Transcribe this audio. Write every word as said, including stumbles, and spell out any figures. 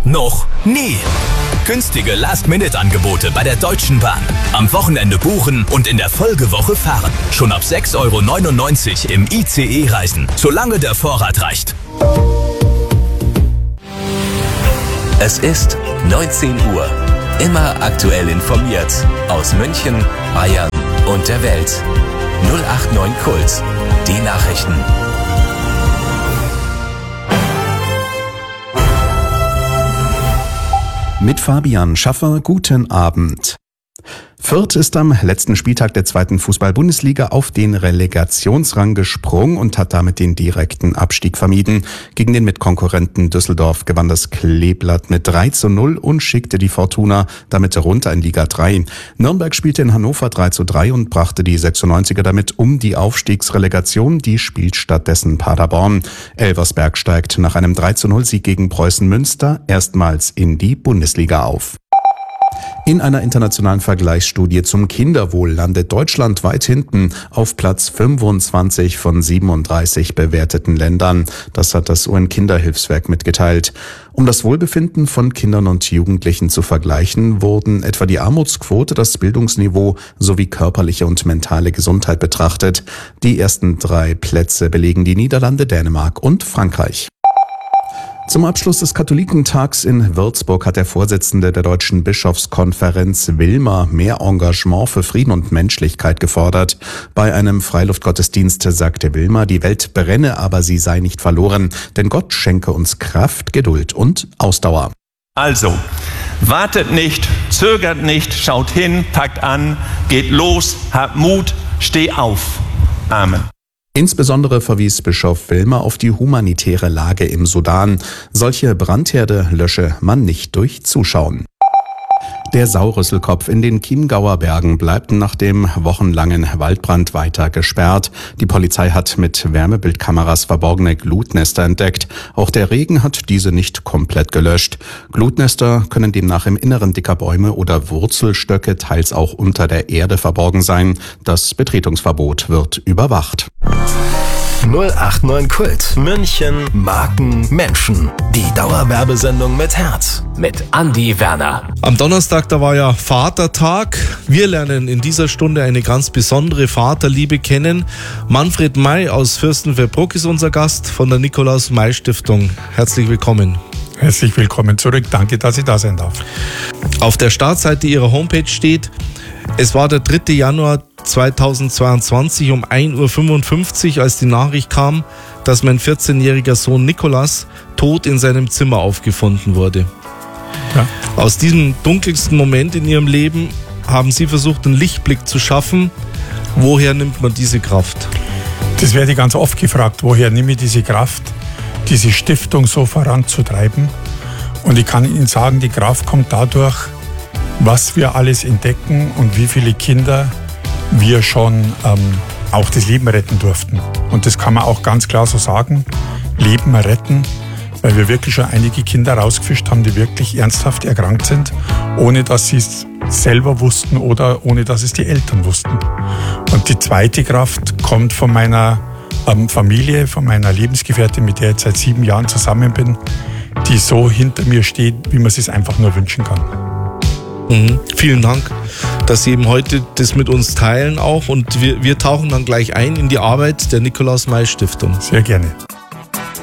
noch nie. Günstige Last-Minute-Angebote bei der Deutschen Bahn. Am Wochenende buchen und in der Folgewoche fahren. Schon ab sechs Euro neunundneunzig im I C E reisen, solange der Vorrat reicht. Es ist neunzehn Uhr. Immer aktuell informiert. Aus München, Bayern und der Welt. null acht neun Kult. Die Nachrichten. Mit Fabian Schaffer, guten Abend. Fürth ist am letzten Spieltag der zweiten Fußball-Bundesliga auf den Relegationsrang gesprungen und hat damit den direkten Abstieg vermieden. Gegen den Mitkonkurrenten Düsseldorf gewann das Kleeblatt mit drei zu null und schickte die Fortuna damit runter in Liga drei. Nürnberg spielte in Hannover drei zu drei und brachte die sechsundneunziger damit um die Aufstiegsrelegation. Die spielt stattdessen Paderborn. Elversberg steigt nach einem drei zu null Sieg gegen Preußen Münster erstmals in die Bundesliga auf. In einer internationalen Vergleichsstudie zum Kinderwohl landet Deutschland weit hinten auf Platz fünfundzwanzig von siebenunddreißig bewerteten Ländern. Das hat das U N-Kinderhilfswerk mitgeteilt. Um das Wohlbefinden von Kindern und Jugendlichen zu vergleichen, wurden etwa die Armutsquote, das Bildungsniveau sowie körperliche und mentale Gesundheit betrachtet. Die ersten drei Plätze belegen die Niederlande, Dänemark und Frankreich. Zum Abschluss des Katholikentags in Würzburg hat der Vorsitzende der Deutschen Bischofskonferenz Wilmer mehr Engagement für Frieden und Menschlichkeit gefordert. Bei einem Freiluftgottesdienst sagte Wilmer, die Welt brenne, aber sie sei nicht verloren, denn Gott schenke uns Kraft, Geduld und Ausdauer. Also, wartet nicht, zögert nicht, schaut hin, packt an, geht los, habt Mut, steh auf. Amen. Insbesondere verwies Bischof Wilmer auf die humanitäre Lage im Sudan. Solche Brandherde lösche man nicht durch Zuschauen. Der Sauerrüsselkopf in den Chiemgauer Bergen bleibt nach dem wochenlangen Waldbrand weiter gesperrt. Die Polizei hat mit Wärmebildkameras verborgene Glutnester entdeckt. Auch der Regen hat diese nicht komplett gelöscht. Glutnester können demnach im Inneren dicker Bäume oder Wurzelstöcke, teils auch unter der Erde verborgen sein. Das Betretungsverbot wird überwacht. null acht neun Kult. München, Marken, Menschen. Die Dauerwerbesendung mit Herz. Mit Andi Werner. Am Donnerstag, da war ja Vatertag. Wir lernen in dieser Stunde eine ganz besondere Vaterliebe kennen. Manfred May aus Fürstenfeldbruck ist unser Gast von der Nikolaus-May-Stiftung. Herzlich willkommen. Herzlich willkommen zurück. Danke, dass ich da sein darf. Auf der Startseite Ihrer Homepage steht, es war der dritte Januar zweitausendzweiundzwanzig um ein Uhr fünfundfünfzig, als die Nachricht kam, dass mein vierzehnjähriger Sohn Nikolas tot in seinem Zimmer aufgefunden wurde. Ja. Aus diesem dunkelsten Moment in Ihrem Leben haben Sie versucht, einen Lichtblick zu schaffen. Woher nimmt man diese Kraft? Das werde ich ganz oft gefragt, woher nehme ich diese Kraft, diese Stiftung so voranzutreiben. Und ich kann Ihnen sagen, die Kraft kommt dadurch, was wir alles entdecken und wie viele Kinder wir schon ähm, auch das Leben retten durften. Und das kann man auch ganz klar so sagen, Leben retten, weil wir wirklich schon einige Kinder rausgefischt haben, die wirklich ernsthaft erkrankt sind, ohne dass sie es selber wussten oder ohne dass es die Eltern wussten. Und die zweite Kraft kommt von meiner ähm, Familie, von meiner Lebensgefährtin, mit der ich seit sieben Jahren zusammen bin, die so hinter mir steht, wie man es sich einfach nur wünschen kann. Mhm. Vielen Dank, dass Sie eben heute das mit uns teilen auch, und wir, wir tauchen dann gleich ein in die Arbeit der Nikolaus-May-Stiftung. Sehr gerne.